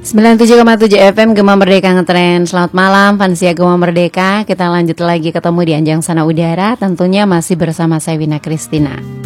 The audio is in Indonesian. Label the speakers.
Speaker 1: 97,7 FM Gema Merdeka Ngetren. Selamat malam Fansia Gema Merdeka. Kita lanjut lagi ketemu di Anjang Sana Udara. Tentunya masih bersama saya Wina Kristina.